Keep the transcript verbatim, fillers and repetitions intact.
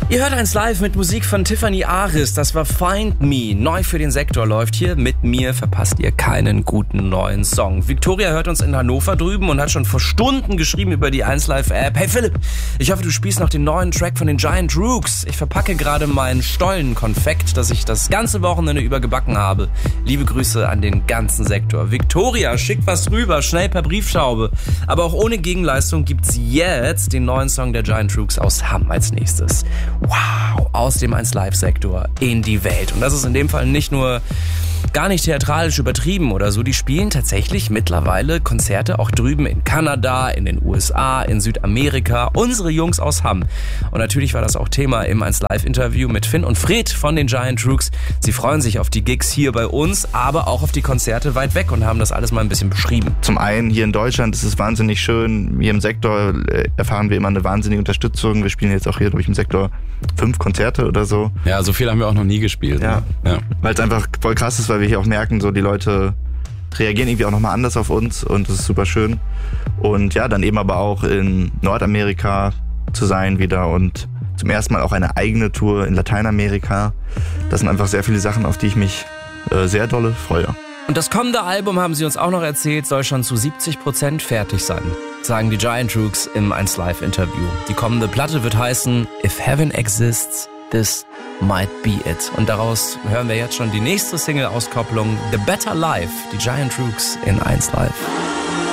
Ihr hört eins live mit Musik von Tiffany Aris. Das war Find Me. Neu für den Sektor läuft hier. Mit mir verpasst ihr keinen guten neuen Song. Victoria hört uns in Hannover drüben und hat schon vor Stunden geschrieben über die eins live App. Hey Philipp, ich hoffe, du spielst noch den neuen Track von den Giant Rooks. Ich verpacke gerade mein Stollenkonfekt, das ich das ganze Wochenende über gebacken habe. Liebe Grüße an den ganzen Sektor. Victoria, schickt was rüber, schnell per Brieftaube. Aber auch ohne Gegenleistung gibt's jetzt den neuen Song der Giant Rooks aus Hamm als nächstes. Wow, aus dem eins live Sektor in die Welt. Und das ist in dem Fall nicht nur gar nicht theatralisch übertrieben oder so. Die spielen tatsächlich mittlerweile Konzerte auch drüben in Kanada, in den U S A, in Südamerika. Unsere Jungs aus Hamm. Und natürlich war das auch Thema im eins live Interview mit Finn und Fred von den Giant Rooks. Sie freuen sich auf die Gigs hier bei uns, aber auch auf die Konzerte weit weg und haben das alles mal ein bisschen beschrieben. Zum einen hier in Deutschland ist es wahnsinnig schön. Hier im Sektor erfahren wir immer eine wahnsinnige Unterstützung. Wir spielen jetzt auch hier, glaube ich, im Sektor fünf Konzerte oder so. Ja, so viel haben wir auch noch nie gespielt. Ja, ne? Ja. Weil es einfach voll krass ist, weil wir hier auch merken, so die Leute reagieren irgendwie auch nochmal anders auf uns und das ist super schön. Und ja, dann eben aber auch in Nordamerika zu sein wieder und zum ersten Mal auch eine eigene Tour in Lateinamerika. Das sind einfach sehr viele Sachen, auf die ich mich äh, sehr dolle freue. Und das kommende Album, haben sie uns auch noch erzählt, soll schon zu siebzig Prozent fertig sein, sagen die Giant Rooks im eins live Interview. Die kommende Platte wird heißen If Heaven Exists, This Might Be It. Und daraus hören wir jetzt schon die nächste Single-Auskopplung The Better Life, die Giant Rooks in eins live.